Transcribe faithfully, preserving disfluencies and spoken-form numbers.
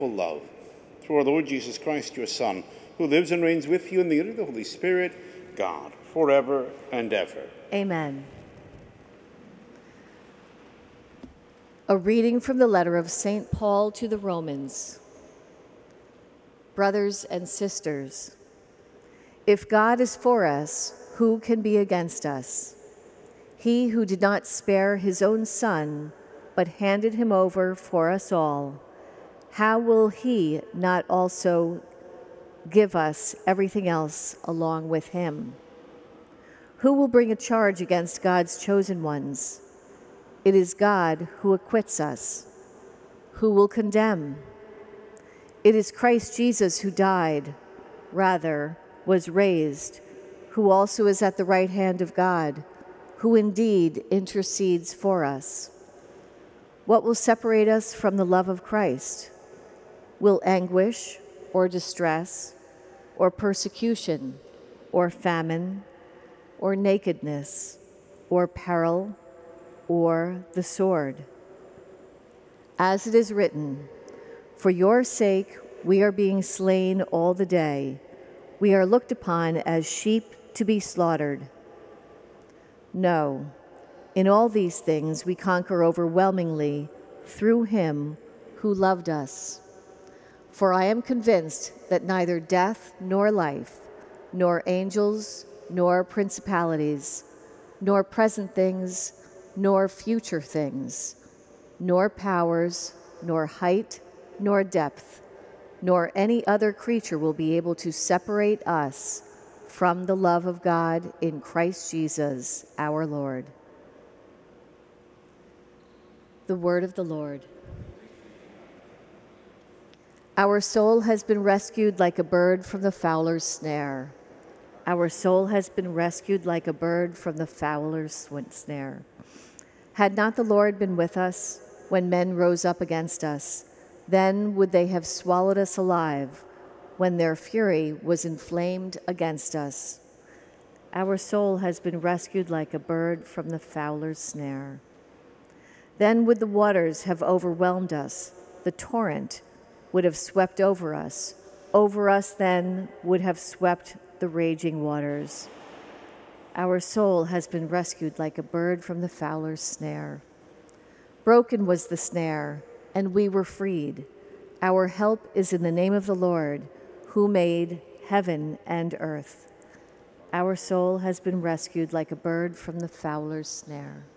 love. Through our Lord Jesus Christ, your Son, who lives and reigns with you in the unity of the Holy Spirit, God, forever and ever. Amen. A reading from the letter of Saint Paul to the Romans. Brothers and sisters, if God is for us, who can be against us? He who did not spare his own Son, but handed him over for us all, how will he not also give us everything else along with him? Who will bring a charge against God's chosen ones? It is God who acquits us. Who will condemn? It is Christ Jesus who died, rather was raised, who also is at the right hand of God, who indeed intercedes for us. What will separate us from the love of Christ? Will anguish or distress or persecution or famine or nakedness or peril or the sword? As it is written, for your sake we are being slain all the day. We are looked upon as sheep to be slaughtered. No, in all these things we conquer overwhelmingly through him who loved us. For I am convinced that neither death nor life, nor angels, nor principalities, nor present things, nor future things, nor powers, nor height, nor depth, nor any other creature will be able to separate us from the love of God in Christ Jesus, our Lord. The word of the Lord. Our soul has been rescued like a bird from the fowler's snare. Our soul has been rescued like a bird from the fowler's snare. Had not the Lord been with us when men rose up against us, then would they have swallowed us alive when their fury was inflamed against us. Our soul has been rescued like a bird from the fowler's snare. Then would the waters have overwhelmed us, the torrent would have swept over us. Over us then would have swept the raging waters. Our soul has been rescued like a bird from the fowler's snare. Broken was the snare, and we were freed. Our help is in the name of the Lord, who made heaven and earth. Our soul has been rescued like a bird from the fowler's snare.